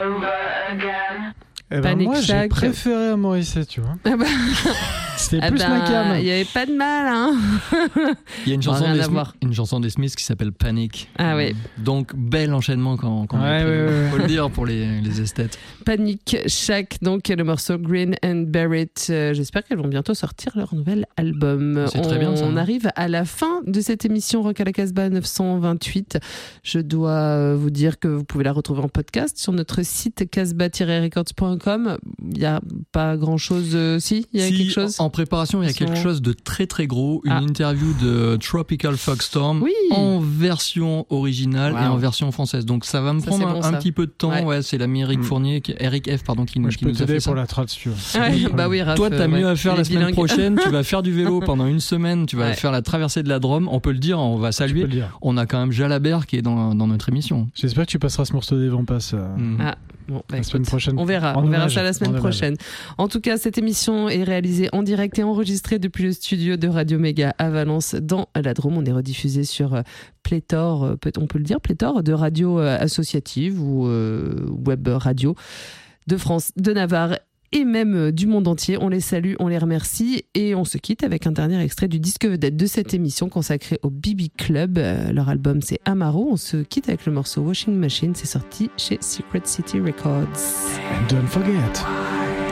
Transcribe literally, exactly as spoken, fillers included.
Eh ben Panic moi, Shack. j'ai préféré à Morrissey, tu vois. Ah bah, C'était ah plus ben, ma cam. il y avait pas de mal, hein. Il y a une chanson, rien des à Smiths, voir. une chanson des Smiths qui s'appelle Panic. Ah ouais. Donc, bel enchaînement quand, quand Ouais, on est ouais, ouais, ouais. faut le dire pour les, les esthètes. Panic Shack, donc le morceau Green and Barrett. Euh, j'espère qu'elles vont bientôt sortir leur nouvel album. C'est on, très bien, ça, on hein. arrive à la fin de cette émission Rock à la Casbah neuf cent vingt-huit. Je dois vous dire que vous pouvez la retrouver en podcast sur notre site casbah tiret records point com. Il n'y a pas grand chose. Euh, si, il y a Si, quelque chose. En préparation, il y a Ils sont- quelque chose de très très gros. Une Ah. interview de Tropical Foxstorm Oui. en version originale Wow. et en version française. Donc ça va me Ça, prendre c'est un, bon, un ça. petit peu de temps. Ouais. Ouais, c'est l'ami Eric Mm. Fournier, qui, Eric F, pardon, qui, Moi, qui je peux nous a fait t'aider ça. pour la trad, si tu veux. Ouais, bah oui, Raph, Toi, t'as euh, mieux ouais. à faire Il la est semaine bilingue. prochaine. Tu vas faire du vélo pendant une semaine. Tu vas Ouais. faire la traversée de la Drôme. On peut le dire, on va Tu peux saluer. le dire. On a quand même Jalabert qui est dans, dans notre émission. J'espère que tu passeras ce morceau des vents passe euh, Mm. Ah, bon, bah, la écoute, semaine prochaine. on verra, En on verra hommage, ça la semaine en hommage. prochaine. En tout cas, cette émission est réalisée en direct et enregistrée depuis le studio de Radio Méga à Valence, dans la Drôme. On est rediffusé sur euh, pléthore, euh, peut- on peut le dire, pléthore de radios euh, associatives ou euh, web radio de France, de Navarre et même euh, du monde entier. On les salue, on les remercie et on se quitte avec un dernier extrait du disque vedette de cette émission consacrée au B B Club. Euh, leur album, c'est Amaro. On se quitte avec le morceau Washing Machine. C'est sorti chez Secret City Records. And don't forget.